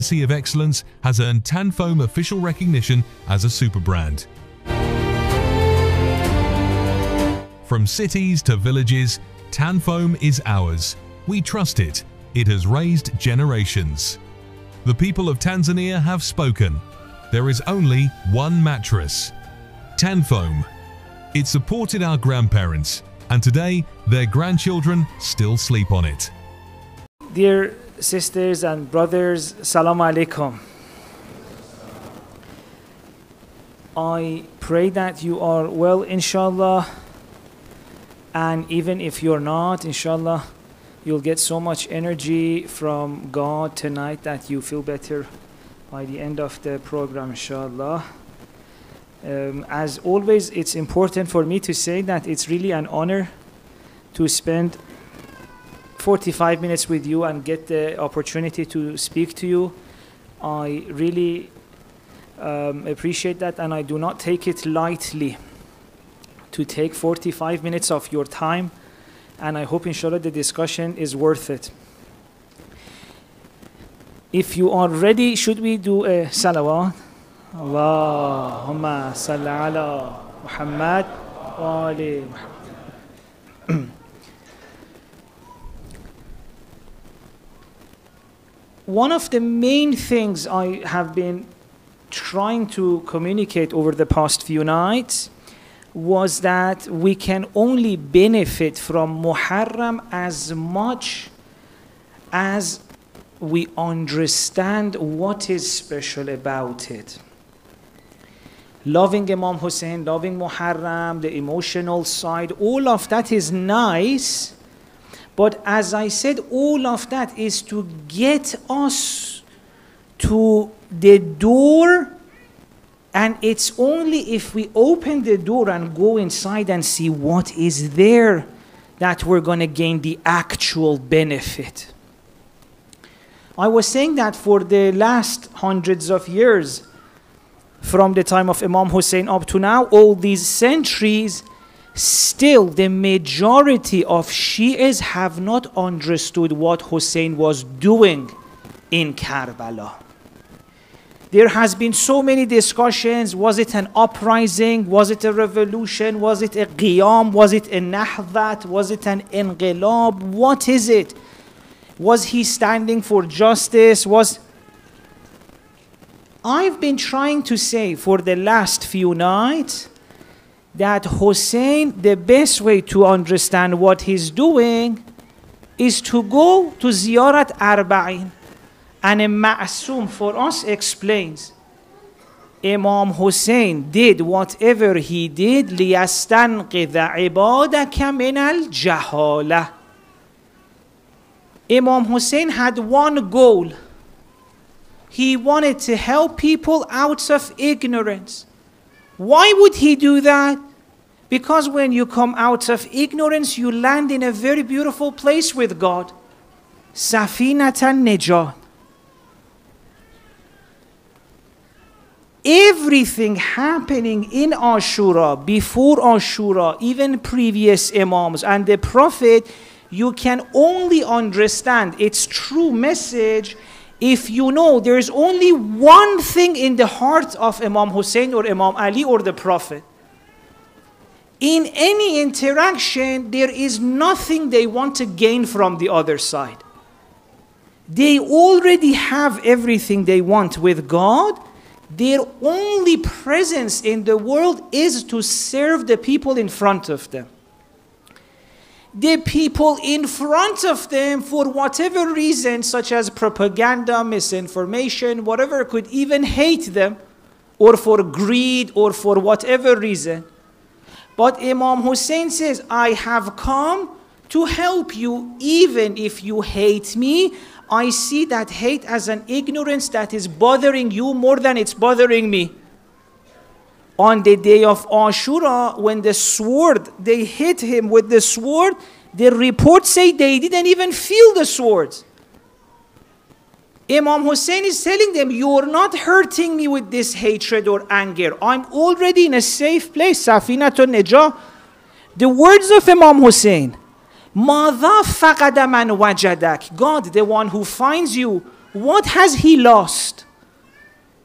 Sea of Excellence has earned Tanfoam official recognition as a super brand. From cities to villages, Tanfoam is ours. We trust it. It has raised generations. The people of Tanzania have spoken. There is only one mattress, Tanfoam. It supported our grandparents, and today their grandchildren still sleep on it. Dear sisters and brothers, Assalamu alaikum. I pray that you are well, inshallah, and even if you're not, inshallah, you'll get so much energy from God tonight that you feel better by the end of the program, inshallah. As always, it's important for me to say that it's really an honor to spend 45 minutes with you and get the opportunity to speak to you. I really appreciate that, and I do not take it lightly to take 45 minutes of your time, and I hope inshallah the discussion is worth it. If you are ready, should we do a salawat? Allahumma salli ala Muhammad wa ali Muhammad. One of the main things I have been trying to communicate over the past few nights was that we can only benefit from Muharram as much as we understand what is special about it. Loving Imam Hussein, loving Muharram, the emotional side, all of that is nice. But as I said, all of that is to get us to the door, and it's only if we open the door and go inside and see what is there that we're going to gain the actual benefit. I was saying that for the last hundreds of years, from the time of Imam Hussein up to now, all these centuries, still the majority of Shias have not understood what Hussein was doing in Karbala. There has been so many discussions. Was it an uprising? Was it a revolution? Was it a qiyam? Was it a nahdat? Was it an inqilab? What is it? Was he standing for justice? I've been trying to say for the last few nights that Hussein, the best way to understand what he's doing is to go to Ziyarat Arba'in. And a Ma'asum for us explains, Imam Hussein did whatever he did لِيَسْتَنْقِذَ عِبَادَكَ مِنَ الْجَهَالَةِ. Imam Hussein had one goal. He wanted to help people out of ignorance. Why would he do that? Because when you come out of ignorance, you land in a very beautiful place with God. Safinat al-Najat. Everything happening in Ashura, before Ashura, even previous Imams and the Prophet, you can only understand its true message if you know there is only one thing in the heart of Imam Hussein or Imam Ali or the Prophet. In any interaction, there is nothing they want to gain from the other side. They already have everything they want with God. Their only presence in the world is to serve the people in front of them. The people in front of them, for whatever reason, such as propaganda, misinformation, whatever, could even hate them, or for greed, or for whatever reason. But Imam Hussein says, I have come to help you, even if you hate me. I see that hate as an ignorance that is bothering you more than it's bothering me. On the day of Ashura, when the sword, they hit him with the sword, the reports say they didn't even feel the swords. Imam Hussein is telling them, you're not hurting me with this hatred or anger. I'm already in a safe place. Safinatun Najah. The words of Imam Hussein, ماذا فقد من وجدك. God, the one who finds you, What has he lost?